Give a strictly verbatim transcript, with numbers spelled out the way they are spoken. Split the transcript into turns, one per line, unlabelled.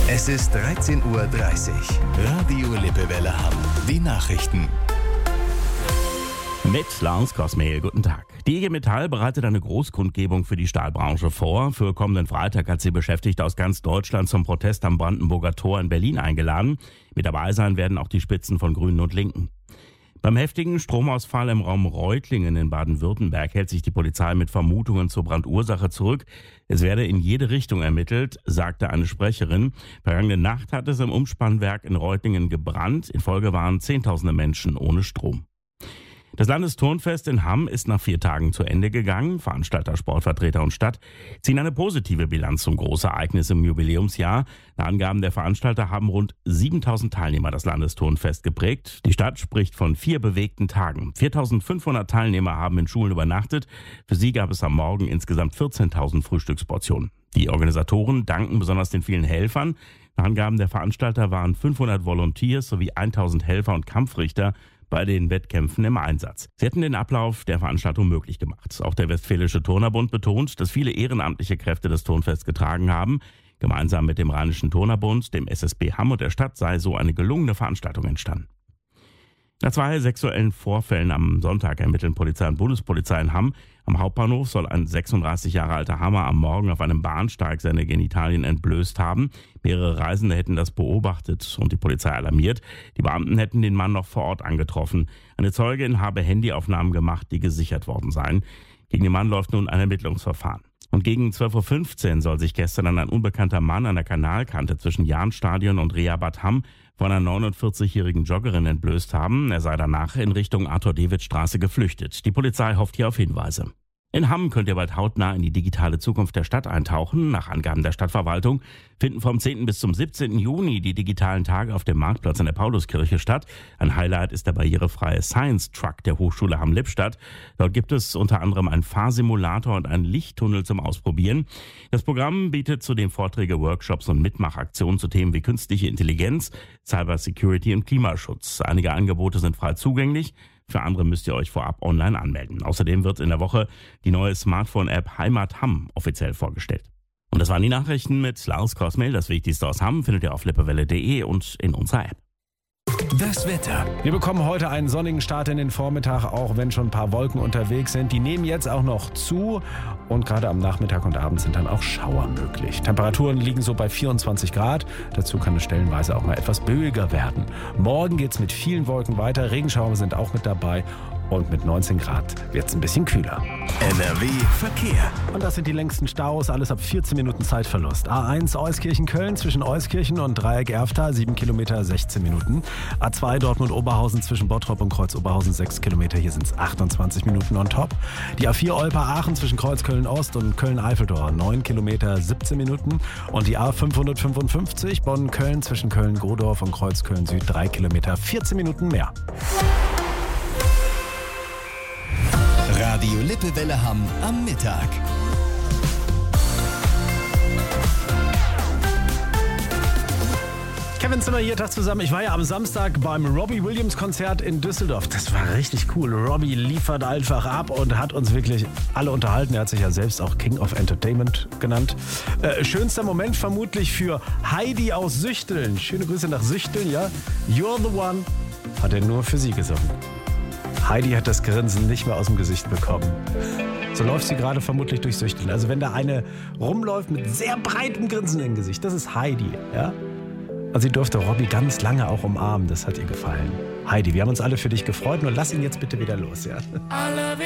Es ist dreizehn Uhr dreißig. Radio Lippewelle Hamm. Die Nachrichten.
Mit Lars Kosmehl, guten Tag. Die I G Metall bereitet eine Großkundgebung für die Stahlbranche vor. Für kommenden Freitag hat sie Beschäftigte aus ganz Deutschland zum Protest am Brandenburger Tor in Berlin eingeladen. Mit dabei sein werden auch die Spitzen von Grünen und Linken. Beim heftigen Stromausfall im Raum Reutlingen in Baden-Württemberg hält sich die Polizei mit Vermutungen zur Brandursache zurück. Es werde in jede Richtung ermittelt, sagte eine Sprecherin. Vergangene Nacht hat es im Umspannwerk in Reutlingen gebrannt. In Folge waren Zehntausende Menschen ohne Strom. Das Landesturnfest in Hamm ist nach vier Tagen zu Ende gegangen. Veranstalter, Sportvertreter und Stadt ziehen eine positive Bilanz zum Großereignis im Jubiläumsjahr. Nach Angaben der Veranstalter haben rund siebentausend Teilnehmer das Landesturnfest geprägt. Die Stadt spricht von vier bewegten Tagen. viertausendfünfhundert Teilnehmer haben in Schulen übernachtet. Für sie gab es am Morgen insgesamt vierzehntausend Frühstücksportionen. Die Organisatoren danken besonders den vielen Helfern. Nach Angaben der Veranstalter waren fünfhundert Volunteers sowie tausend Helfer und Kampfrichter bei den Wettkämpfen im Einsatz. Sie hätten den Ablauf der Veranstaltung möglich gemacht. Auch der Westfälische Turnerbund betont, dass viele ehrenamtliche Kräfte das Turnfest getragen haben. Gemeinsam mit dem Rheinischen Turnerbund, dem S S B Hamm und der Stadt sei so eine gelungene Veranstaltung entstanden. Nach zwei sexuellen Vorfällen am Sonntag ermitteln Polizei und Bundespolizei in Hamm. Am Hauptbahnhof soll ein sechsunddreißig Jahre alter Hammer am Morgen auf einem Bahnsteig seine Genitalien entblößt haben. Mehrere Reisende hätten das beobachtet und die Polizei alarmiert. Die Beamten hätten den Mann noch vor Ort angetroffen. Eine Zeugin habe Handyaufnahmen gemacht, die gesichert worden seien. Gegen den Mann läuft nun ein Ermittlungsverfahren. Und gegen zwölf Uhr fünfzehn soll sich gestern dann ein unbekannter Mann an der Kanalkante zwischen Jahnstadion und Reha-Bad Hamm von einer neunundvierzigjährigen Joggerin entblößt haben. Er sei danach in Richtung Arthur-David-Straße geflüchtet. Die Polizei hofft hier auf Hinweise. In Hamm könnt ihr bald hautnah in die digitale Zukunft der Stadt eintauchen. Nach Angaben der Stadtverwaltung finden vom zehnten bis zum siebzehnten Juni die digitalen Tage auf dem Marktplatz in der Pauluskirche statt. Ein Highlight ist der barrierefreie Science Truck der Hochschule Hamm-Lippstadt. Dort gibt es unter anderem einen Fahrsimulator und einen Lichttunnel zum Ausprobieren. Das Programm bietet zudem Vorträge, Workshops und Mitmachaktionen zu Themen wie künstliche Intelligenz, Cybersecurity und Klimaschutz. Einige Angebote sind frei zugänglich. Für andere müsst ihr euch vorab online anmelden. Außerdem wird in der Woche die neue Smartphone-App Heimat Hamm offiziell vorgestellt. Und das waren die Nachrichten mit Lars Kosmehl. Das Wichtigste aus Hamm findet ihr auf lippewelle punkt de und in unserer App.
Das Wetter.
Wir bekommen heute einen sonnigen Start in den Vormittag, auch wenn schon ein paar Wolken unterwegs sind. Die nehmen jetzt auch noch zu und gerade am Nachmittag und Abend sind dann auch Schauer möglich. Temperaturen liegen so bei vierundzwanzig Grad. Dazu kann es stellenweise auch mal etwas böiger werden. Morgen geht es mit vielen Wolken weiter. Regenschauer sind auch mit dabei. Und mit neunzehn Grad wird es ein bisschen kühler.
N R W Verkehr.
Und das sind die längsten Staus, alles ab vierzehn Minuten Zeitverlust. A eins Euskirchen-Köln zwischen Euskirchen und Dreieck-Erfter, sieben Kilometer, sechzehn Minuten. A zwei Dortmund-Oberhausen zwischen Bottrop und Kreuz-Oberhausen, sechs Kilometer, hier sind es achtundzwanzig Minuten on top. Die A vier Olper-Aachen zwischen Kreuz-Köln-Ost und Köln-Eifeltor, neun Kilometer, siebzehn Minuten. Und die A fünfhundertfünfundfünfzig Bonn-Köln zwischen Köln-Godorf und Kreuz-Köln-Süd, drei Kilometer, vierzehn Minuten mehr.
Radio Lippewelle Hamm am Mittag.
Kevin Zimmer hier, Tag zusammen. Ich war ja am Samstag beim Robbie Williams Konzert in Düsseldorf. Das war richtig cool. Robbie liefert einfach ab und hat uns wirklich alle unterhalten. Er hat sich ja selbst auch King of Entertainment genannt. Äh, schönster Moment vermutlich für Heidi aus Süchteln. Schöne Grüße nach Süchteln, ja. You're the one. Hat er nur für sie gesungen. Heidi hat das Grinsen nicht mehr aus dem Gesicht bekommen. So läuft sie gerade vermutlich durch Süchteln. Also wenn da eine rumläuft mit sehr breitem Grinsen im Gesicht, das ist Heidi, ja. Und sie durfte Robbie ganz lange auch umarmen, das hat ihr gefallen. Heidi, wir haben uns alle für dich gefreut, nur lass ihn jetzt bitte wieder los, ja.